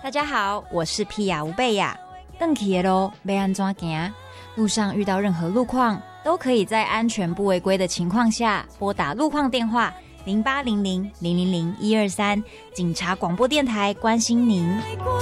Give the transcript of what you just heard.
大家好，我是皮亚吴贝亚。回去的路要安怎行？路上遇到任何路况，都可以在安全不违规的情况下拨打路况电话0800-000-123，警察广播电台关心您。